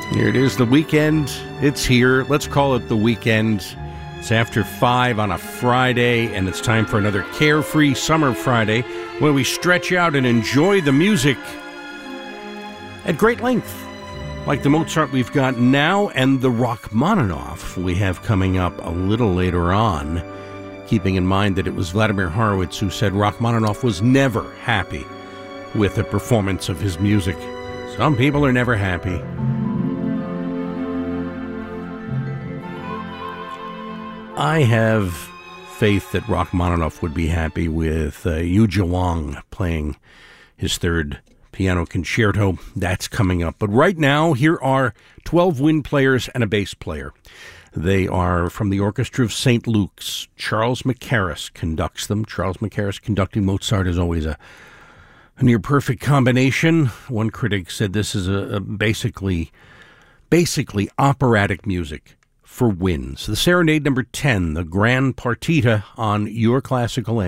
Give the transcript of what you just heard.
Here it is, the weekend. It's here. Let's call it the weekend. It's after 5 on a Friday, and it's time for another carefree summer Friday where we stretch out and enjoy the music at great length, like the Mozart we've got now and the Rachmaninoff we have coming up a little later on, keeping in mind that it was Vladimir Horowitz who said Rachmaninoff was never happy with a performance of his music. Some people are never happy. I have faith that Rachmaninoff would be happy with Yu Zhiwang playing his third piano concerto. That's coming up. But right now, here are 12 wind players and a bass player. They are from the Orchestra of St. Luke's. Charles Mackerras conducts them. Charles Mackerras conducting Mozart is always a near-perfect combination. One critic said this is a basically operatic music for winds. The Serenade number 10, the Grand Partita on Your Classical